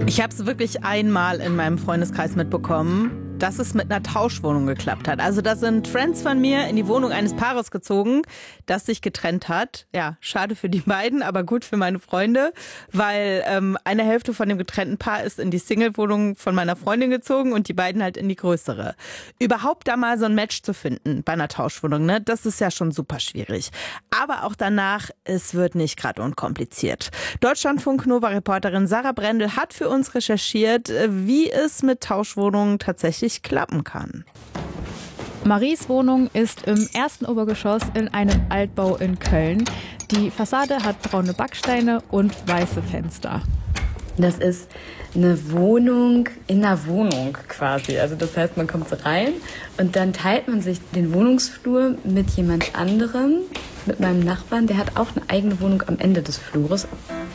Ich habe es wirklich einmal in meinem Freundeskreis mitbekommen, dass es mit einer Tauschwohnung geklappt hat. Also da sind Friends von mir in die Wohnung eines Paares gezogen, das sich getrennt hat. Ja, schade für die beiden, aber gut für meine Freunde, weil eine Hälfte von dem getrennten Paar ist in die Single-Wohnung von meiner Freundin gezogen und die beiden halt in die größere. Überhaupt da mal so ein Match zu finden bei einer Tauschwohnung, ne, das ist ja schon super schwierig. Aber auch danach, es wird nicht gerade unkompliziert. Deutschlandfunk-Nova-Reporterin Sarah Brendel hat für uns recherchiert, wie es mit Tauschwohnungen tatsächlich klappen kann. Maries Wohnung ist im ersten Obergeschoss in einem Altbau in Köln. Die Fassade hat braune Backsteine und weiße Fenster. Das ist eine Wohnung in einer Wohnung quasi. Also das heißt, man kommt so rein und dann teilt man sich den Wohnungsflur mit jemand anderem, mit meinem Nachbarn. Der hat auch eine eigene Wohnung am Ende des Flures.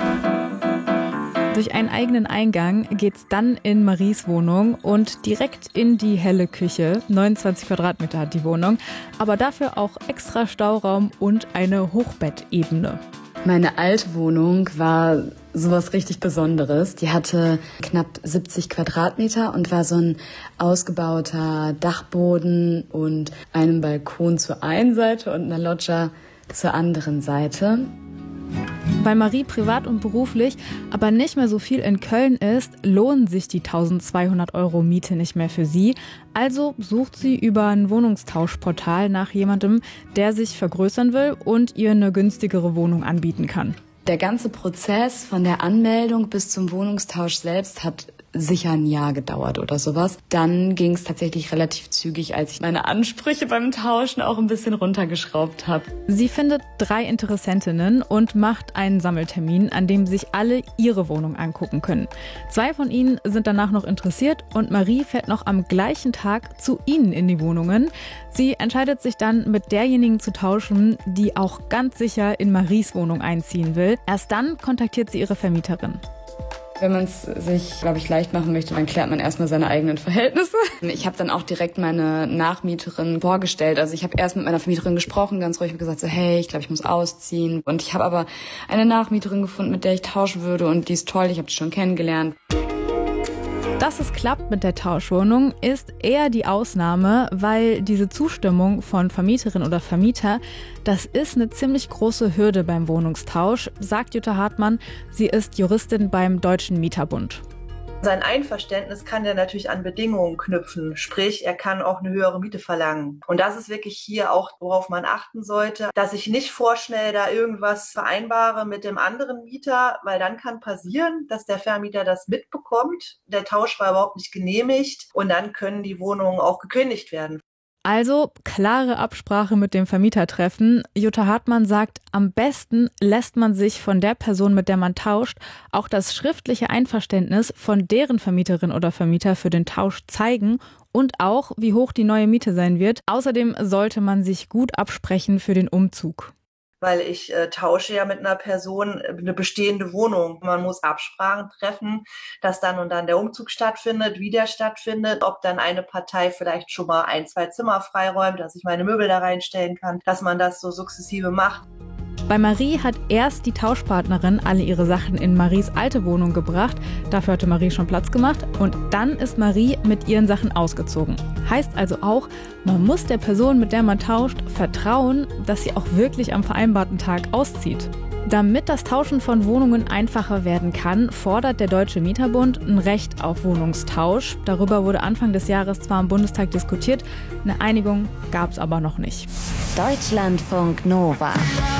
Durch einen eigenen Eingang geht's dann in Maries Wohnung und direkt in die helle Küche. 29 Quadratmeter hat die Wohnung, aber dafür auch extra Stauraum und eine Hochbettebene. Meine alte Wohnung war sowas richtig Besonderes. Die hatte knapp 70 Quadratmeter und war so ein ausgebauter Dachboden und einem Balkon zur einen Seite und einer Loggia zur anderen Seite. Weil Marie privat und beruflich aber nicht mehr so viel in Köln ist, lohnen sich die 1.200 € Miete nicht mehr für sie. Also sucht sie über ein Wohnungstauschportal nach jemandem, der sich vergrößern will und ihr eine günstigere Wohnung anbieten kann. Der ganze Prozess von der Anmeldung bis zum Wohnungstausch selbst hat sicher ein Jahr gedauert oder sowas. Dann ging es tatsächlich relativ zügig, als ich meine Ansprüche beim Tauschen auch ein bisschen runtergeschraubt habe. Sie findet 3 Interessentinnen und macht einen Sammeltermin, an dem sich alle ihre Wohnung angucken können. 2 von ihnen sind danach noch interessiert und Marie fährt noch am gleichen Tag zu ihnen in die Wohnungen. Sie entscheidet sich dann, mit derjenigen zu tauschen, die auch ganz sicher in Maries Wohnung einziehen will. Erst dann kontaktiert sie ihre Vermieterin. Wenn man es sich, glaube ich, leicht machen möchte, dann klärt man erstmal seine eigenen Verhältnisse. Ich habe dann auch direkt meine Nachmieterin vorgestellt. Also ich habe erst mit meiner Vermieterin gesprochen, ganz ruhig, gesagt so, hey, ich glaube, ich muss ausziehen. Und ich habe aber eine Nachmieterin gefunden, mit der ich tauschen würde und die ist toll, ich habe die schon kennengelernt. Dass es klappt mit der Tauschwohnung, ist eher die Ausnahme, weil diese Zustimmung von Vermieterin oder Vermieter, das ist eine ziemlich große Hürde beim Wohnungstausch, sagt Jutta Hartmann. Sie ist Juristin beim Deutschen Mieterbund. Sein Einverständnis kann er natürlich an Bedingungen knüpfen, sprich, er kann auch eine höhere Miete verlangen. Und das ist wirklich hier auch, worauf man achten sollte, dass ich nicht vorschnell da irgendwas vereinbare mit dem anderen Mieter, weil dann kann passieren, dass der Vermieter das mitbekommt, der Tausch war überhaupt nicht genehmigt und dann können die Wohnungen auch gekündigt werden. Also klare Absprache mit dem Vermieter treffen. Jutta Hartmann sagt, am besten lässt man sich von der Person, mit der man tauscht, auch das schriftliche Einverständnis von deren Vermieterin oder Vermieter für den Tausch zeigen und auch, wie hoch die neue Miete sein wird. Außerdem sollte man sich gut absprechen für den Umzug. Weil ich tausche ja mit einer Person eine bestehende Wohnung. Man muss Absprachen treffen, dass dann und dann der Umzug stattfindet, wie der stattfindet, ob dann eine Partei vielleicht schon mal 1, 2 Zimmer freiräumt, dass ich meine Möbel da reinstellen kann, dass man das so sukzessive macht. Bei Marie hat erst die Tauschpartnerin alle ihre Sachen in Maries alte Wohnung gebracht. Dafür hatte Marie schon Platz gemacht. Und dann ist Marie mit ihren Sachen ausgezogen. Heißt also auch, man muss der Person, mit der man tauscht, vertrauen, dass sie auch wirklich am vereinbarten Tag auszieht. Damit das Tauschen von Wohnungen einfacher werden kann, fordert der Deutsche Mieterbund ein Recht auf Wohnungstausch. Darüber wurde Anfang des Jahres zwar im Bundestag diskutiert, eine Einigung gab es aber noch nicht. Deutschlandfunk Nova